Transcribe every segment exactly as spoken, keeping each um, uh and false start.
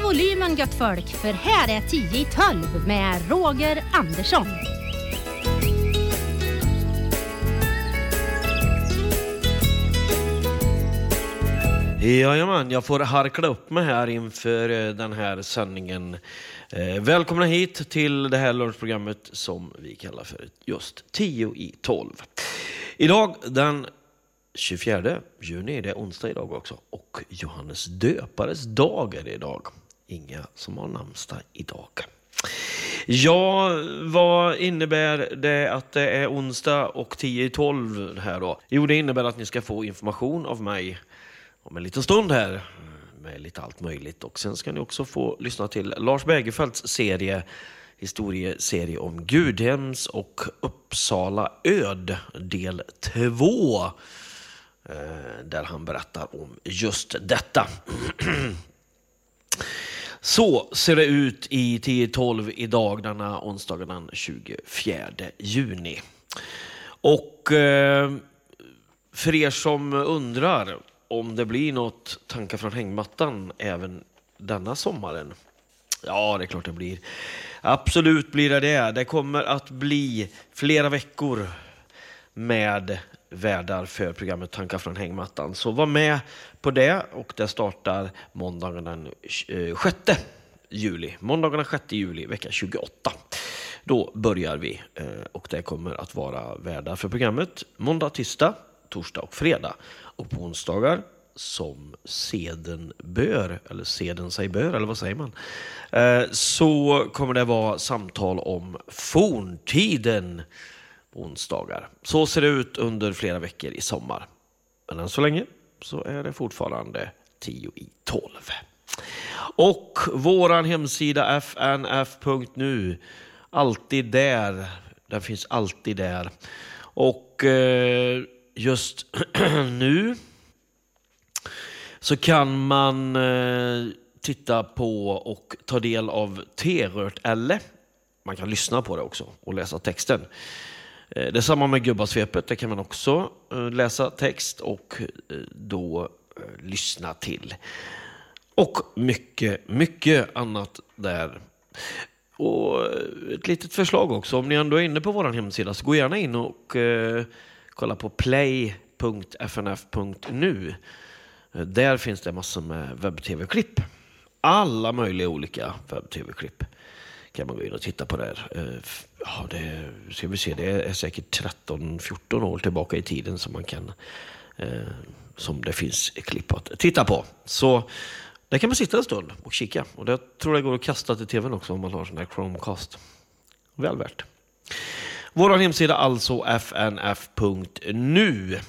volymen gött folk, för här är tio i tolv med Roger Andersson. Jajamän, jag får harkla upp mig här inför den här sändningen. Eh, välkomna hit till det här lunchprogrammet som vi kallar för just tio i tolv. Idag den tjugofjärde juni, det är onsdag idag också. Och Johannes döpares dag är det idag. Inga som har namnsdag idag. Ja, vad innebär det att det är onsdag och tio i tolv här då? Jo, det innebär att ni ska få information av mig om en liten stund här med lite allt möjligt. Och sen ska ni också få lyssna till Lars Bergerfeldts serie, historieserie om Gudhems och Uppsala öd del två. Där han berättar om just detta. Så ser det ut i tio tolv idag, denna onsdagen den tjugofjärde juni. Och eh, för er som undrar om det blir något tankar från hängmattan även denna sommaren. Ja, det är klart det blir. Absolut blir det det. Det kommer att bli flera veckor med värdar för programmet Tankar från hängmattan. Så var med på det, och det startar måndagen den sjätte juli. Måndagen den sjätte juli, vecka tjugoåtta. Då börjar vi, och det kommer att vara värdar för programmet måndag, tisdag, torsdag och fredag. Och på onsdagar, som seden bör, eller seden sig bör, eller vad säger man, så kommer det vara samtal om forntiden på onsdagar. Så ser det ut under flera veckor i sommar. Men än så länge så är det fortfarande tio i tolv. Och våran hemsida f n f punkt n u, alltid där. Den finns alltid där. Och eh, just nu så kan man eh, titta på och ta del av T-rört eller man kan lyssna på det också och läsa texten. Eh, det är samma med Gubbasvepet, det kan man också eh, läsa text och eh, då eh, lyssna till. Och mycket, mycket annat där. Och ett litet förslag också, om ni ändå är inne på vår hemsida så gå gärna in och eh, kolla på play punkt f n f punkt n u. Där finns det massor med webb-tv-klipp. Alla möjliga olika webb-tv-klipp kan man gå in och titta på där. Ja, det ska vi se, det är säkert tretton fjorton år tillbaka i tiden som man kan eh, som det finns klipp att titta på. Så där kan man sitta en stund och kika. Och det tror jag går att kasta till tvn också om man har sån där Chromecast. Väl värt. Vår hemsida alltså f n f punkt n u.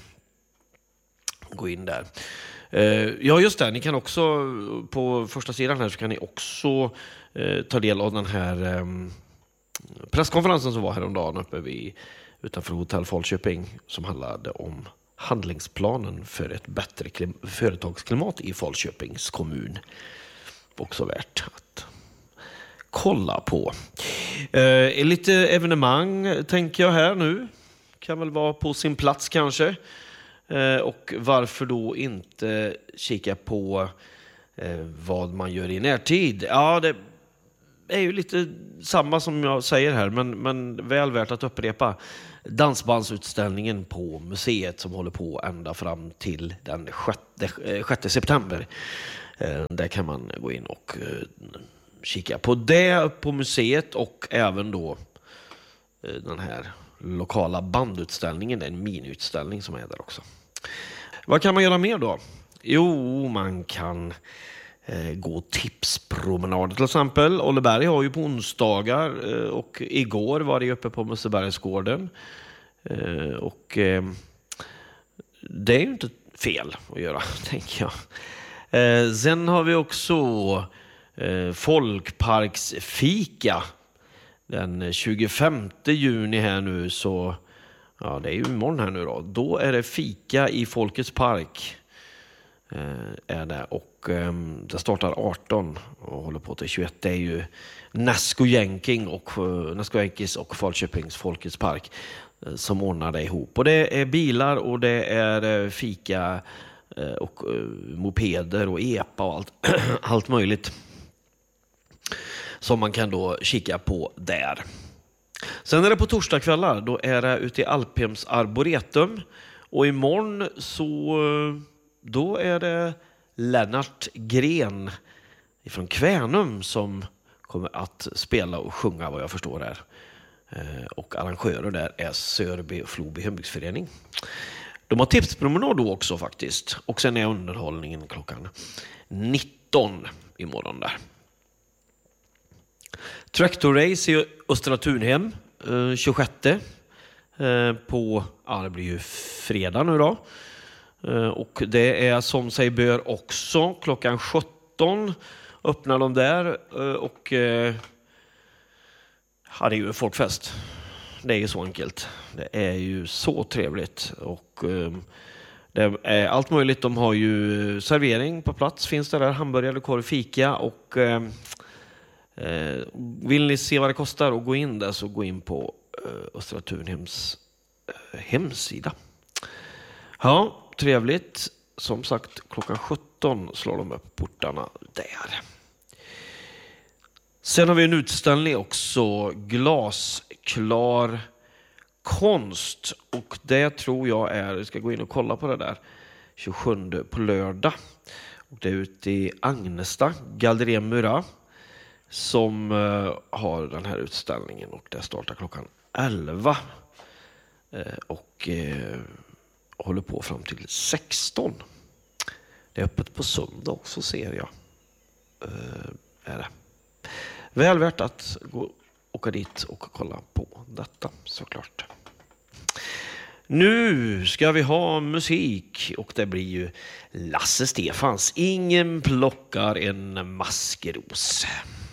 Gå in där. Ja, just det. Ni kan också på första sidan här så kan ni också eh, ta del av den här eh, presskonferensen som var häromdagen uppe vid, utanför Hotell Falköping, som handlade om handlingsplanen för ett bättre klim- företagsklimat i Falköpings kommun. Också värt att kolla på. Eh, lite evenemang tänker jag här nu. Kan väl vara på sin plats kanske. Eh, och varför då inte kika på eh, vad man gör i närtid? Ja, det är ju lite samma som jag säger här, men, men väl värt att upprepa. Dansbandsutställningen på museet som håller på ända fram till den sjätte september. Eh, där kan man gå in och eh, kika på det på museet, och även då eh, den här lokala bandutställningen, en miniutställning som är där också. Vad kan man göra mer då? Jo, man kan eh, gå tipspromenader till exempel. Olleberg har ju på onsdagar eh, och igår var det uppe på Musebergsgården. Eh, och eh, det är ju inte fel att göra, tänker jag. Eh, sen har vi också eh, folkparksfika den tjugofemte juni här nu, så ja, det är ju imorgon här nu då. Då är det fika i Folkets park. Eh, är det. Och eh, det startar arton och håller på till tjugoett. Det är ju Nasko Jänking och uh, Nasko Jänkis och Falköpings Folkets park eh, som ordnar det ihop. Och det är bilar och det är eh, fika eh, och uh, mopeder och epa och allt, allt möjligt. som man kan då kika på där. Sen är det på torsdagskvällar, då är det ute i Alphems Arboretum. Och imorgon så då är det Lennart Gren från Kvänum som kommer att spela och sjunga vad jag förstår här. Och arrangörer där är Sörby och Floby hembygdsförening. De har tipspromenad då också faktiskt. Och sen är underhållningen klockan nitton imorgon där. Traktor Race i Östra Tunhem eh, tjugosjätte eh, på, ja det blir ju fredag nu då. Eh, och det är som sig bör också klockan sjutton öppnar de där eh, och eh, ja, det är ju en folkfest. Det är ju så enkelt. Det är ju så trevligt och eh, det är allt möjligt. De har ju servering på plats, finns det där, hamburgare, korv, fika och eh, eh, vill ni se vad det kostar och gå in där så gå in på eh, Östra Tunhems eh, hemsida. Ja, trevligt. Som sagt, klockan sjutton slår de upp portarna där. Sen har vi en utställning också, glasklar konst. Och det tror jag är, jag ska gå in och kolla på det där, tjugosjunde på lördag. Och det är ute i Agnesta, Galleria Mura, som uh, har den här utställningen. Och det startar klockan elva. Uh, och uh, håller på fram till sexton. Det är öppet på söndag också ser jag. Uh, är det. Väl värt att gå, åka dit och kolla på detta såklart. Nu ska vi ha musik och det blir ju Lasse Stefans. Ingen plockar en maskros.